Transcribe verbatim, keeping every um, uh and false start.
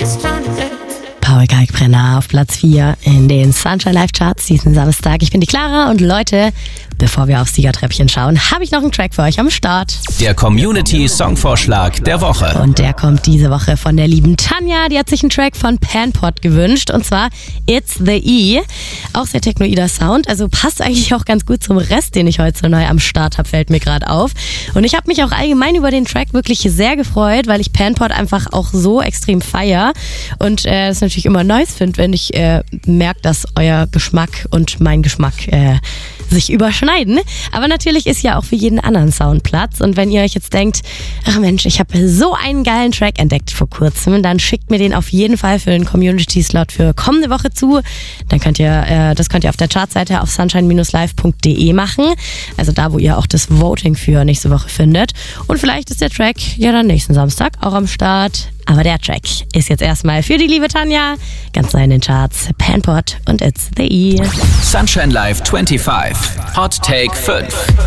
Paul Kalkbrenner auf Platz vier in den Sunshine Live Charts diesen Samstag. Ich bin die Clara und Leute, bevor wir aufs Siegertreppchen schauen, habe ich noch einen Track für euch am Start. Der Community-Songvorschlag der Woche. Und der kommt diese Woche von der lieben Tanja. Die hat sich einen Track von Panpot gewünscht und zwar It's the E. Auch sehr technoider Sound, also passt eigentlich auch ganz gut zum Rest, den ich heute so neu am Start habe, fällt mir gerade auf. Und ich habe mich auch allgemein über den Track wirklich sehr gefreut, weil ich Panpot einfach auch so extrem feier und äh, das natürlich immer nice finde, wenn ich äh, merke, dass euer Geschmack und mein Geschmack äh, sich überschneiden. Aber natürlich ist ja auch für jeden anderen Sound Platz. Und wenn ihr euch jetzt denkt, ach Mensch, ich habe so einen geilen Track entdeckt vor kurzem, dann schickt mir den auf jeden Fall für den Community-Slot für kommende Woche zu. Dann könnt ihr, äh, das könnt ihr auf der Chartseite auf sunshine live punkt de machen. Also da, wo ihr auch das Voting für nächste Woche findet. Und vielleicht ist der Track ja dann nächsten Samstag auch am Start. Aber der Track ist jetzt erstmal für die liebe Tanja. Ganz neu in den Charts. Panpot und It's the E. Sunshine Live fünfundzwanzig. Hot Take fünf.